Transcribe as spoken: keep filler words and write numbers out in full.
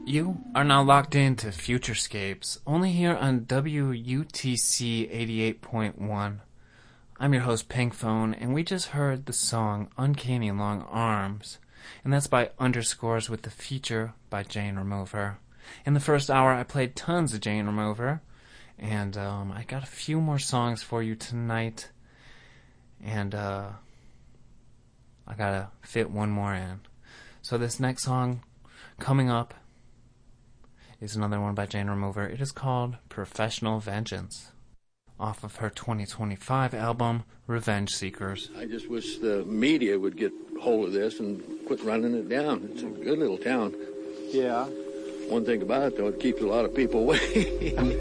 You are now locked into Futurescapes, only here on W U T C eighty-eight point one. I'm your host, Pinkphone, and we just heard the song Uncanny Long Arms, and that's by Underscores with the feature by Jane Remover. In the first hour, I played tons of Jane Remover, and um, I got a few more songs for you tonight, and uh, I gotta fit one more in. So this next song coming up is another one by Jane Remover. It is called Professional Vengeance, off of her twenty twenty-five album, Revenge Seekers. I just wish the media would get hold of this and quit running it down. It's a good little town. Yeah. One thing about it, though, it keeps a lot of people away.